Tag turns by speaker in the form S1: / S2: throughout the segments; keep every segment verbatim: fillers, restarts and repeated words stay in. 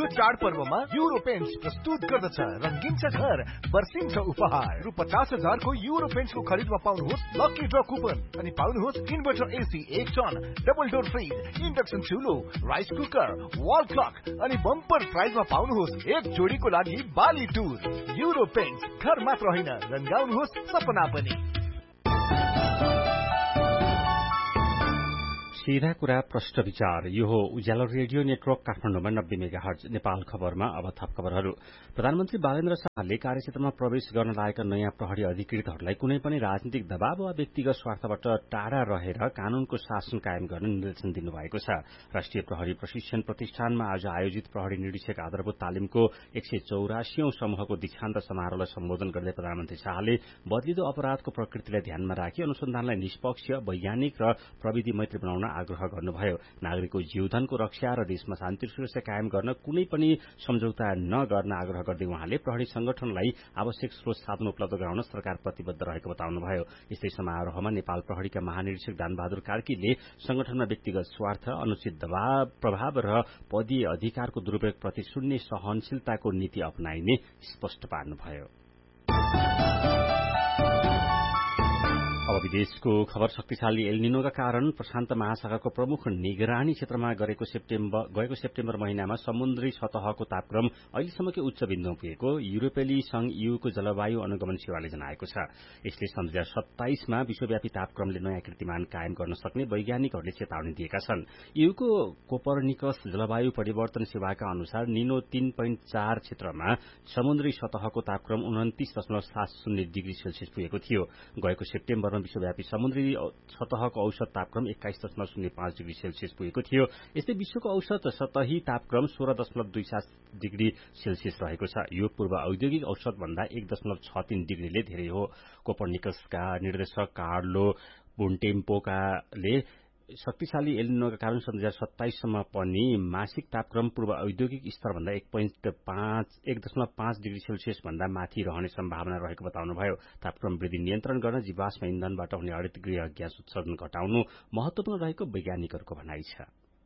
S1: चाडपर्वमा euro paints प्रस्तुत गर्दछ रंगीन छ घर बर्सिन्छ उपहार। रु पचास हजारको युरो पेन्ट्सको खरिदमा पाउनुहोस् लकी ड्र कुपन अनि पाउनुहोस् इन्भर्टर एसी एक ton, double door fridge, induction चुलो, rice cooker, wall clock अनि बम्पर प्राइजमा पाउनुहोस् एक जोडीको लागि बाली टुर। युरो पेन्ट्स घर मात्र होइन, रंगाउनुहोस् सपना पनि।
S2: सीधा कुरा प्रश्न विचार। यो हो उज्यालो रेडियो नेटवर्क काठमाडौँमा नब्बे मेगा हर्ज। नेपाल खबरमा अब थप खबरहरू। प्रधानमन्त्री बालेन्द्र शाहले कार्यक्षेत्रमा प्रवेश गर्न लागेका नयाँ प्रहरी अधिकृतहरूलाई कुनै पनि राजनीतिक दबाव वा व्यक्तिगत स्वार्थबाट टाढा रहेर कानूनको शासन कायम गर्न निर्देशन दिनुभएको छ। राष्ट्रिय प्रहरी प्रशिक्षण प्रतिष्ठानमा आज आयोजित प्रहरी निरीक्षक आधारभूत तालिमको एक सय चौरासीौं समूहको दीक्षान्त समारोहलाई सम्बोधन गर्दै प्रधानमन्त्री शाहले बदलिदो अपराधको प्रकृतिलाई ध्यानमा राखी अनुसन्धानलाई निष्पक्ष, वैज्ञानिक र प्रविधि मैत्री बनाउन आग्रह गर्नुभयो। नागरिकको जीवधनको रक्षा र देशमा शान्ति सुरक्षा कायम गर्न कुनै पनि सम्झौता नगर्न आग्रह गर्दै उहाँले प्रहरी संगठनलाई आवश्यक स्रोत साधन उपलब्ध गराउन सरकार प्रतिबद्ध रहेको बताउनुभयो। यस्तै समारोहमा नेपाल प्रहरीका महानिरीक्षक दानबहादुर कार्कीले संगठनमा व्यक्तिगत स्वार्थ, अनुचित दबाव प्रभाव र पदीय अधिकारको दुरूपयोगप्रति शून्य सहनशीलताको नीति अपनाइने स्पष्ट पार्नुभयो। अब विदेशको खबर। शक्तिशाली एलनिनोका कारण प्रशान्त महासागरको प्रमुख निगरानी क्षेत्रमा गरेको सेप्टेम्बर गएको सेप्टेम्बर महिनामा समुद्री सतहको तापक्रम अहिलेसम्मकै उच्च बिन्दुमा पुगेको युरोपेली संघ ईयूको जलवायु अनुगमन सेवाले जनाएको छ। यसले सन् दुई हजार सत्ताइसमा विश्वव्यापी तापक्रमले नयाँ कीर्तिमान कायम गर्न सक्ने वैज्ञानिकहरूले चेतावनी दिएका छन्। ईयूको कोपरनिकस जलवायु परिवर्तन सेवाका अनुसार निनो तीन पोइन्ट चार क्षेत्रमा समुद्री सतहको तापक्रम उन्तिस दशमलव सात शून्य डिग्री सेल्सियस पुगेको थियो। गएको सेप्टेम्बरमा विश्वव्यापी समुद्री सतहको औसत तापक्रम एक्काइस दशमलव शून्य पाँच डिग्री सेल्सियस पुगेको थियो। यस्तै विश्वको औसत सतही तापक्रम सोह्र दशमलव दुई सात डिग्री सेल्सियस रहेको छ। यो पूर्व औद्योगिक औसत भन्दा एक दशमलव छ तीन डिग्रीले धेरै हो। कोपरनिकसका निर्देशक कार्लो बोन्टेम्पोकाले शक्तिशाली एलनिनोका कारण सन् दुई हजार सत्ताइससम्म पनि मासिक तापक्रम पूर्व औद्योगिक स्तरभन्दा एक पोइन्ट पाँच एक दशमलव पाँच डिग्री सेल्सियस भन्दा माथि रहने सम्भावना रहेको बताउनुभयो। तापक्रम वृद्धि नियन्त्रण गर्न जीवाश्म इन्धनबाट हुने हरित गृह ग्यास उत्सर्जन घटाउनु महत्वपूर्ण रहेको वैज्ञानिकहरूको भनाइ छ।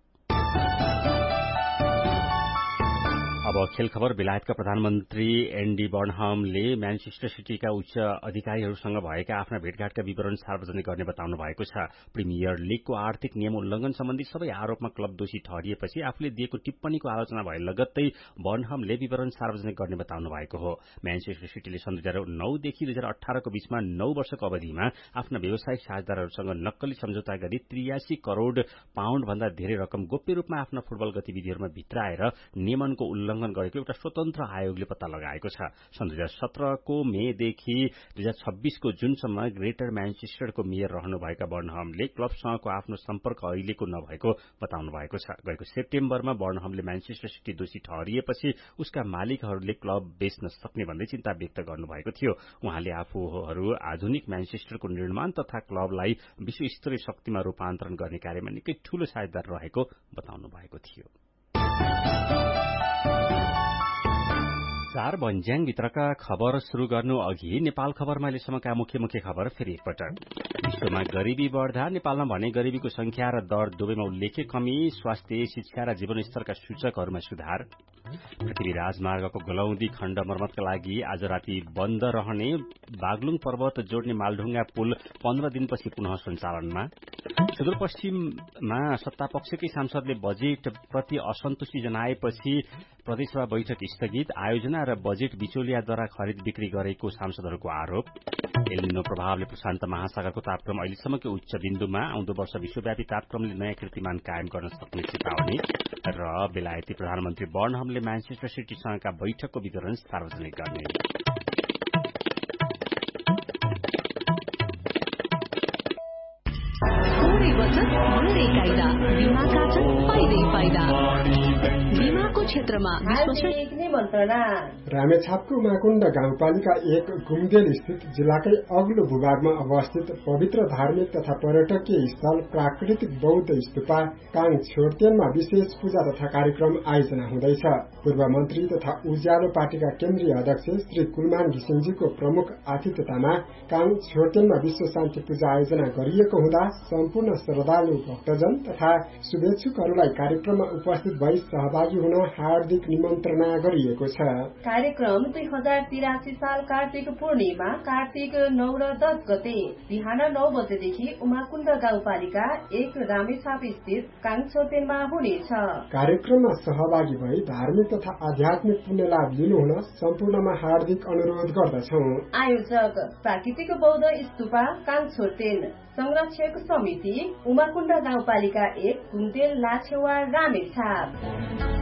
S2: अब खेल खबर। बेलायतका प्रधानमन्त्री एन्डी बर्नहामले म्यानचेस्टर सिटीका उच्च अधिकारीहरूसँग भएका आफ्ना भेटघाटका विवरण सार्वजनिक गर्ने बताउनु भएको छ। प्रिमियर लीगको आर्थिक नियम उल्लंघन सम्बन्धी सबै आरोपमा क्लब दोषी ठहरिएपछि आफूले दिएको टिप्पणीको आलोचना भए लगत्तै बर्नहामले विवरण सार्वजनिक गर्ने बताउनु भएको हो। म्यानचेस्टर सिटीले सन् दुई हजार नौदेखि दुई हजार अठारको बीचमा नौ वर्षको अवधिमा आफ्ना व्यावसायिक साझेदारहरूसँग नक्कली सम्झौता गरी त्रियासी करोड़ पाउण्ड भन्दा धेरै रकम गोप्य रूपमा आफ्ना फुटबल गतिविधिहरूमा भित्राएर नियमनको उल्लंघन गरेको एउटा स्वतन्त्र आयोगले पत्ता लगाएको छ। सन् दुई हजार सत्रको मेदेखि दुई हजार छब्बीसको जुनसम्म ग्रेटर म्यानचेस्टरको मेयर रहनुभएका बर्नहामले क्लबसँगको आफ्नो सम्पर्क अहिलेको नभएको बताउनु भएको छ। गएको सेप्टेम्बरमा बर्नहामले म्यानचेस्टर सिटी दोषी ठहरिएपछि उसका मालिकहरूले क्लब बेच्न सक्ने भन्दै चिन्ता व्यक्त गर्नुभएको थियो। उहाँले आफूहरू आधुनिक म्यानचेस्टरको निर्माण तथा क्लबलाई विश्वस्तरीय शक्तिमा रूपान्तरण गर्ने कार्यमा निकै ठूलो साझेदार रहेको बताउनु भएको थियो। चार भन्ज्याङ भित्रका खबर शुरू गर्नु अघि नेपाल खबरमा अहिलेसम्मका मुख्य मुख्य खबर फेरि एकपटक। विश्वमा गरीबी बढ़दा नेपालमा भने गरीबीको संख्या र दर दुवैमा उल्लेख्य कमी। स्वास्थ्य, शिक्षा र जीवनस्तरका सूचकहरूमा सुधार। पृथ्वी राजमार्गको गलौदी खण्ड मर्मतका लागि आज राति बन्द रहने बागलुङ पर्वत जोड्ने मालढुङ्गा पुल पन्ध्र दिनपछि पुनः सञ्चालनमा। सुदूरपश्चिममा सत्तापक्षकै सांसदले बजेट प्रति असन्तुष्टि जनाएपछि प्रदेशसभा बैठक स्थगित। आयोजना र बजेट बिचौलियाद्वारा खरिद बिक्री गरेको सांसदहरूको आरोप। एलनिनो प्रभावले प्रशान्त महासागरको तापक्रम अहिलेसम्मकै उच्च बिन्दुमा। आउँदो वर्ष विश्वव्यापी तापक्रमले नयाँ कीर्तिमान कायम गर्न सक्ने चेतावनी। र बेलायती प्रधानमन्त्री बर्नहामले म्यानचेस्टर सिटीसँगका बैठकको विवरण सार्वजनिक गर्ने।
S3: बीमाको क्षेत्रमा
S4: रामेछापको माकुण्ड गाउँपालिका एक घुमदेल स्थित जिल्लाकै अग्लो भूभागमा अवस्थित पवित्र धार्मिक तथा पर्यटकीय स्थल प्राकृतिक बौद्ध स्तूपा काङ छोर्तेनमा विशेष पूजा तथा कार्यक्रम आयोजना हुँदैछ। पूर्व मन्त्री तथा उज्यालो पार्टीका केन्द्रीय अध्यक्ष श्री कुलमान घिसिङजीको प्रमुख आतिथ्यतामा काङ छोर्तेनमा विश्व शान्ति पूजा आयोजना गरिएको हुँदा सम्पूर्ण श्रद्धालु भक्तजन तथा शुभेच्छुकहरूलाई कार्यक्रममा उपस्थित भई सहभागी हुन हार्दिक निमन्त्रणा गरिएको छ।
S3: कार्यक्रम दुई हजार तिरासी साल कार्तिक पूर्णिमा कार्तिक नौ र दस गते बिहान नौ बजेदेखि उमाकुण्ड गाउँपालिका एक रामेछाप स्थित काङछोतेनमा हुनेछ।
S4: कार्यक्रममा सहभागी भई धार्मिक तथा आध्यात्मिक पुण्य लाभ लिनुहुन सम्पूर्णमा हार्दिक अनुरोध गर्दछौं।
S3: आयोजक प्राकृतिक बौद्ध स्तूपा काङछोतेन, संरक्षक समिति उमाकुण्ड गाउँपालिका एक घुम्तेल लाछेवा रामेछाप।